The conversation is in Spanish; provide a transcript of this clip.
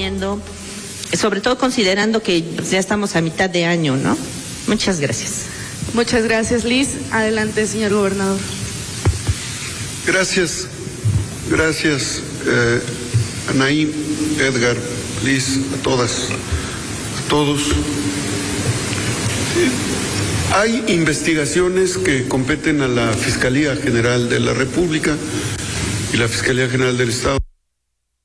viendo, sobre todo considerando que ya estamos a mitad de año, ¿no? Muchas gracias. Muchas gracias, Liz. Adelante, señor gobernador. Gracias, Anaí, Edgar, Liz, a todas, a todos. Hay investigaciones que competen a la Fiscalía General de la República y la Fiscalía General del Estado